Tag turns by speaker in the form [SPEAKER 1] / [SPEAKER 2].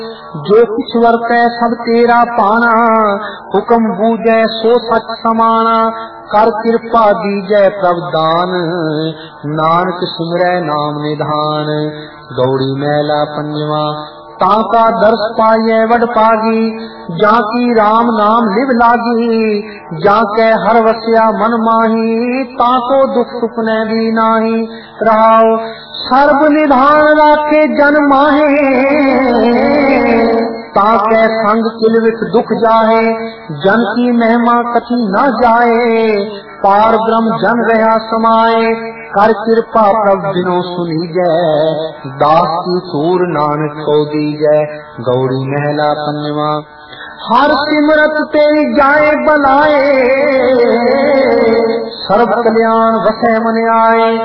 [SPEAKER 1] जो किछ वरतै सब तेरा पाना, हुक्म बूझै सो सच समाना। कर कृपा दीजै प्रभ दान, नानक सिमरै नाम निधान। गौड़ी महला पंजवा। ताका दर्श पाइयै वड पागी, जाकी राम नाम लिव लागी। जाके हर वस्या मन माही, ताको दुख सुपने भी नाही। रहाओ सर्व निधान राखे जन माहे, ताके संग किलवित दुख जाहे। जन की महिमा कथी न जाए, पार ब्रह्म जन रहा समाए। कर कृपा प्रभ दिनो सुनीजै, दास की सूर नानक को दीजै। गौड़ी महला पंजवा। हर सिमरत ते जाए बनाए, सर्व कल्याण वसै मन आए।